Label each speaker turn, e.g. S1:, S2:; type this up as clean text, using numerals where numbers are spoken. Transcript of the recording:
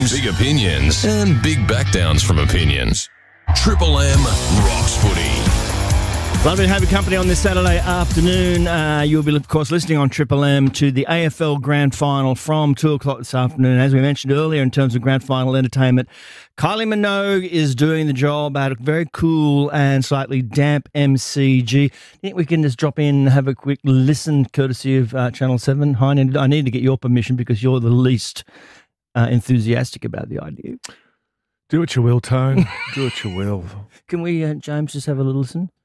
S1: Big opinions and big backdowns from opinions. Triple M rocks footy.
S2: Lovely to have your company on this Saturday afternoon. You'll be, of course, listening on Triple M to the AFL Grand Final from 2 o'clock this afternoon. As we mentioned earlier, in terms of Grand Final entertainment, Kylie Minogue is doing the job at a very cool and slightly damp MCG. I think we can just drop in and have a quick listen, courtesy of Channel 7. Hi, I need to get your permission because you're the least enthusiastic about the idea.
S3: Do what you will, Tone. Do what you will.
S2: Can we, James, just have a little listen?